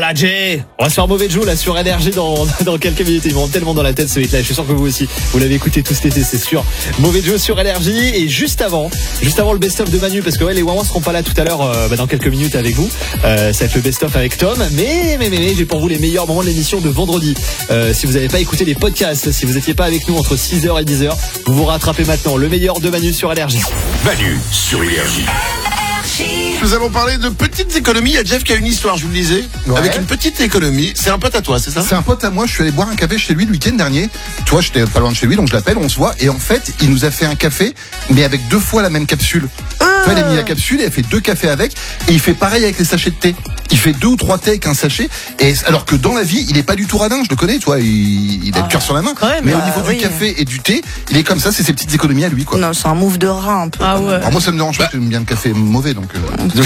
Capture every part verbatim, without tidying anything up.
là, Jay. On va se faire mauvais Joe là sur Énergie dans, dans quelques minutes. Ils vont tellement dans la tête ce hit là. Je suis sûr que vous aussi, vous l'avez écouté tout cet été, c'est sûr. Mauvais Joe sur Énergie. Et juste avant, juste avant le best-of de Manu, parce que ouais, les Wawa seront pas là tout à l'heure, euh, bah, dans quelques minutes avec vous. Euh, ça va être le best-of avec Tom. Mais, mais, mais, mais, j'ai pour vous les meilleurs moments de l'émission de vendredi. Euh, si vous n'avez pas écouté les podcasts, si vous n'étiez pas avec nous entre six heures et dix heures, vous vous rattrapez maintenant. Le meilleur de Manu sur Énergie. Manu sur Énergie. Nous allons parler de petites économies. Il y a Jeff qui a une histoire, je vous le disais, ouais. Avec une petite économie. C'est un pote à toi, c'est ça? C'est un pote à moi. Je suis allé boire un café chez lui le week-end dernier. Toi, j'étais pas loin de chez lui, donc je l'appelle, on se voit. Et en fait, il nous a fait un café, mais avec deux fois la même capsule. Euh... Toi, il a mis la capsule et il a fait deux cafés avec. Et il fait pareil avec les sachets de thé. Il fait deux ou trois thés avec un sachet. Et alors que dans la vie, il est pas du tout radin. Je le connais, toi. Il, il a ah, le cœur sur la main. Même, mais bah, au niveau oui. du café et du thé, il est comme ça. C'est ses petites économies à lui, quoi. Non, c'est un move de rat un peu. Ah ouais. Alors moi, ça me dérange pas. Bah. J'aime bien le café mauvais, donc. Euh...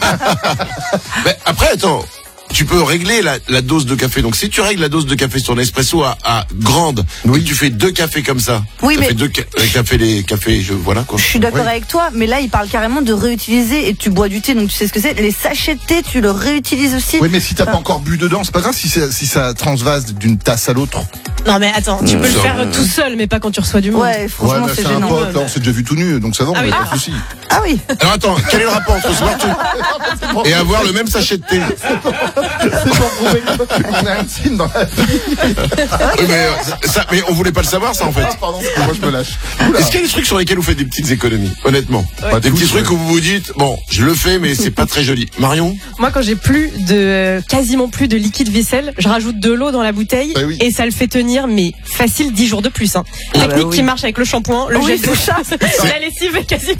Mais après, attends. Tu peux régler la, la dose de café. Donc si tu règles la dose de café sur Nespresso à, à grande, oui. Et tu fais deux cafés comme ça. Oui, mais fait deux ca- cafés, les cafés, je, voilà quoi. Je suis d'accord oui. avec toi, mais là il parle carrément de réutiliser. Et tu bois du thé, donc tu sais ce que c'est. Les sachets de thé, tu le réutilises aussi. Oui, mais si t'as enfin... pas encore bu dedans, c'est pas grave si, si ça transvase d'une tasse à l'autre. Non mais attends, tu mmh. peux ça, le faire euh... tout seul, mais pas quand tu reçois du monde. Ouais, franchement, ouais, c'est, c'est gênant. Un pote, là, on s'est déjà vu tout nu, donc ça va, on ah a oui. pas ah. de soucis. Ah oui. Alors attends, quel est le rapport entre se boire tout et avoir le même sachet de thé? C'est pour, c'est pour prouver qu'on a un signe dans la vie. Oui, mais, ça, mais on voulait pas le savoir, ça en fait. Ah, pardon, moi je me lâche. Oula. Est-ce qu'il y a des trucs sur lesquels vous faites des petites économies, honnêtement? Ouais. Des petits trucs où vous vous dites, bon, je le fais, mais c'est pas très joli. Marion? Moi, quand j'ai plus de, quasiment plus de liquide vaisselle, je rajoute de l'eau dans la bouteille bah oui. et ça le fait tenir, mais facile dix jours de plus. Hein. Ah Technique bah oui. qui marche avec le shampoing, le oui, gel de chat, la lessive est quasiment.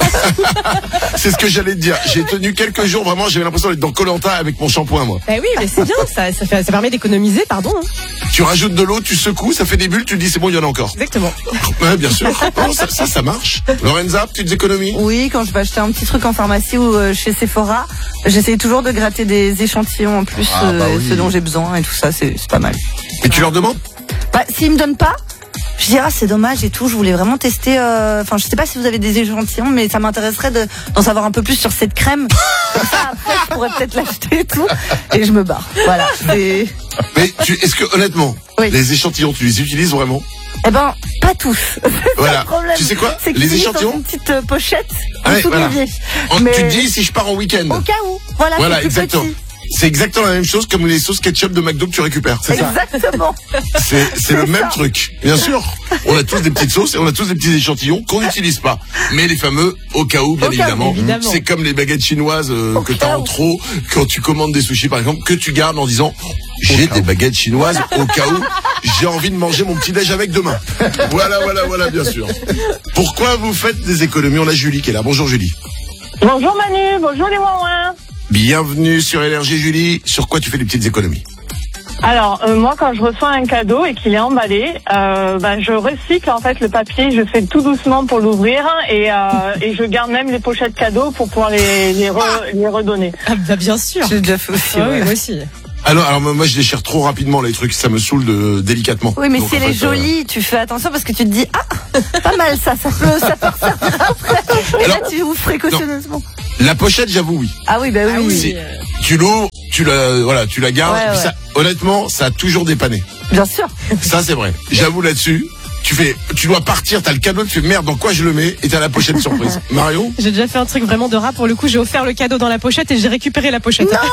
C'est ce que j'allais te dire. J'ai tenu quelques jours, vraiment, j'avais l'impression d'être dans Koh-Lanta avec mon shampoing, moi. Bah oui, mais c'est bien, ça, ça, fait, ça permet d'économiser, pardon. Hein. Tu rajoutes de l'eau, tu secoues, ça fait des bulles, tu te dis c'est bon, il y en a encore. Exactement. Ouais, bien sûr. Non, ça, ça, ça marche. Lorenza, petites économies? Oui, quand je vais acheter un petit truc en pharmacie ou euh, chez Sephora, j'essaye toujours de gratter des échantillons en plus, ah, bah euh, oui. ce dont j'ai besoin et tout ça, c'est, c'est pas mal. Et tu leur demandes? Bah, s'ils me donnent pas, je dis ah c'est dommage et tout, je voulais vraiment tester, enfin euh, je sais pas si vous avez des échantillons, mais ça m'intéresserait de, d'en savoir un peu plus sur cette crème. Comme ça après je pourrais peut-être l'acheter et tout, et je me barre. Voilà. C'est... Mais tu, est-ce que honnêtement, oui. les échantillons tu les utilises vraiment? Eh ben pas tous. Voilà. Tu sais quoi? C'est que les échantillons dans une petite euh, pochette en ouais, dessous voilà. de l'évier. En, mais... Tu te dis si je pars en week-end. Au cas où. Voilà. Voilà c'est exactement. Petit. C'est exactement la même chose comme les sauces ketchup de McDo que tu récupères. C'est exactement. Ça. C'est, c'est, c'est le ça. même truc. Bien sûr, on a tous des petites sauces et on a tous des petits échantillons qu'on n'utilise pas. Mais les fameux au cas où, bien au évidemment. Cas, évidemment. C'est comme les baguettes chinoises euh, que t'as en trop quand tu commandes des sushis par exemple, que tu gardes en disant j'ai des baguettes chinoises au cas où j'ai envie de manger mon petit déj avec demain. Voilà, voilà, voilà, bien sûr. Pourquoi vous faites des économies? On a Julie qui est là. Bonjour Julie. Bonjour Manu, bonjour les Wouin. Bienvenue sur Énergie Julie. Sur quoi tu fais des petites économies? Alors euh, moi quand je reçois un cadeau et qu'il est emballé, euh, ben, je recycle en fait le papier, je fais tout doucement pour l'ouvrir et, euh, et je garde même les pochettes cadeaux pour pouvoir les, les, re, les redonner. Ah bah bien sûr. J'ai déjà fait aussi. Ah, ouais. Oui, moi aussi. Alors, alors moi je déchire trop rapidement les trucs, ça me saule de, délicatement. Oui mais donc, si elle est jolie, euh... tu fais attention parce que tu te dis ah pas mal ça, ça peut ça peut ressortir après. Et alors, là tu ouvres précautionneusement. La pochette j'avoue oui. Ah oui bah oui. Ah oui. C'est, tu l'ouvres, tu la voilà, tu la gardes. Ouais, ouais. Ça, honnêtement, ça a toujours dépanné. Bien sûr. Ça c'est vrai. J'avoue là-dessus. Tu fais, tu dois partir, t'as le cadeau, tu fais merde, dans quoi je le mets, et t'as la pochette surprise. Marion? J'ai déjà fait un truc vraiment de rat, pour le coup, j'ai offert le cadeau dans la pochette et j'ai récupéré la pochette. Non.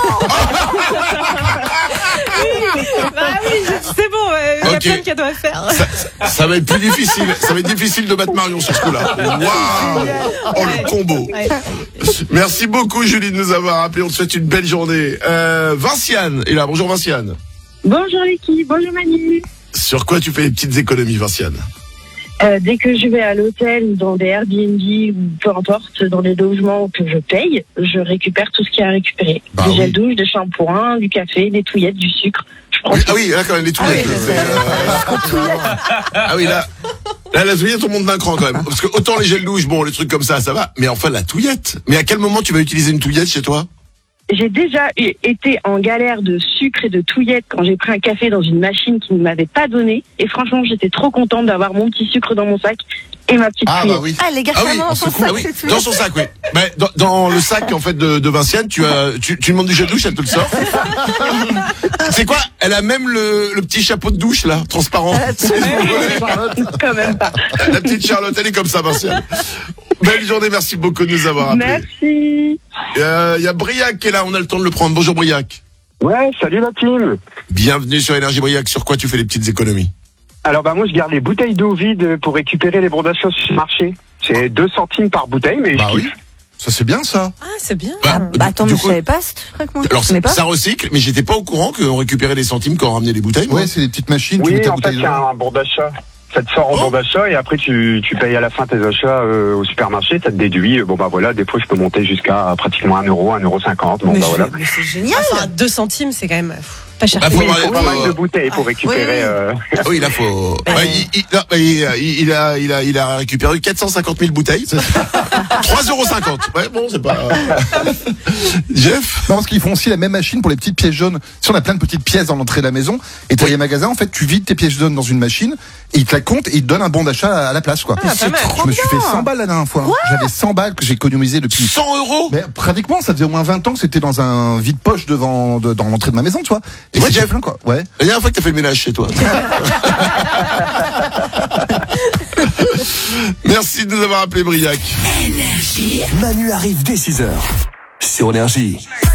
oui, bah oui, c'est bon, il okay. y a plein de cadeaux à faire. Ça, ça, ça va être plus difficile, ça va être difficile de battre Marion sur ce coup-là. Waouh! Oh le combo. Ouais. Merci beaucoup Julie de nous avoir appelé, on te souhaite une belle journée. Euh, Vinciane est là, bonjour Vinciane. Bonjour l'équipe, bonjour Manu. Sur quoi tu fais les petites économies, Vinciane? euh, Dès que je vais à l'hôtel, dans des Airbnb ou peu importe, dans des logements que je paye, je récupère tout ce qu'il y a à récupérer. Bah, des oui. gels douche, des shampoings, du café, des touillettes, du sucre. Je prends oui, ah oui, là quand même, les touillettes. Ah oui, euh... ah oui là, là, la touillette, on monte d'un cran quand même. Parce que autant les gels douche, bon, les trucs comme ça, ça va. Mais enfin, la touillette. Mais à quel moment tu vas utiliser une touillette chez toi? j'ai déjà eu- été en galère de sucre et de touillettes quand j'ai pris un café dans une machine qui ne m'avait pas donné. Et franchement, j'étais trop contente d'avoir mon petit sucre dans mon sac et ma petite Ah cuillère. bah oui. Ah, les gars, Ah oui, vraiment, on dans se son coule. sac, Ah oui, c'est tout. dans son sac, oui. Mais dans, dans le sac en fait de, de Vinciane, tu as, tu, tu demandes du gel douche, elle te le sort. C'est quoi? Elle a même le, le petit chapeau de douche là, transparent. Quand même pas. La petite Charlotte, elle est comme ça, Vinciane. Belle journée, merci beaucoup de nous avoir appelés. Merci. Il euh, y a Briac qui est là, on a le temps de le prendre. Bonjour Briac. Ouais, salut la team. Bienvenue sur Énergie Briac. Sur quoi tu fais les petites économies? Alors bah moi je garde les bouteilles d'eau vides pour récupérer les bons d'achat sur le marché. C'est deux centimes par bouteille, mais Bah je oui. kiffe. Ça c'est bien ça. Ah, c'est bien. Bah, Bah, attends, du mais je coup- savais pas ce truc, moi. Alors Je connais ça, pas. ça recycle, mais j'étais pas au courant qu'on récupérait les centimes quand on ramenait les bouteilles. moi. Ouais, c'est des petites machines, tu mets Oui, ta en fait bouteille c'est dedans. un bon d'achat. Ça te sort en Oh. bon d'achat et après tu, tu payes à la fin tes achats euh, au supermarché, ça te déduit. euh, Bon bah voilà, des fois je peux monter jusqu'à pratiquement un euro, un euro cinquante. Bon Mais bah je- voilà. mais c'est génial. Enfin, deux centimes, c'est quand même pff, pas cher. Bah, faut Oui, il voir- faut pas faut- mal de bouteilles pour récupérer. oui, oui. euh, Ah oui, là faut. Ben- Ouais, il, il- non, il- il- il a, il a, il a récupéré quatre cent cinquante mille bouteilles. trois euros cinquante. Ouais, bon, c'est pas. Jeff. Non, parce qu'ils font aussi la même machine pour les petites pièces jaunes. Si on a plein de petites pièces dans l'entrée de la maison, et t'as les magasins, en fait, tu vides tes pièces jaunes dans une machine, et ils te la comptent et ils te donnent un bon d'achat à la place, quoi. Ah, pas mal. Je me suis fait cent balles la dernière fois. hein. J'avais cent balles que j'ai économisé depuis. cent euros. Mais pratiquement, ça faisait au moins vingt ans que c'était dans un vide-poche devant, de- dans l'entrée de ma maison, tu vois. Et Ouais, c'était Jeff. plein, quoi. Ouais. La dernière fois que t'as fait le ménage chez toi. Merci de nous avoir appelé Briac. Manu arrive dès six heures sur Énergie.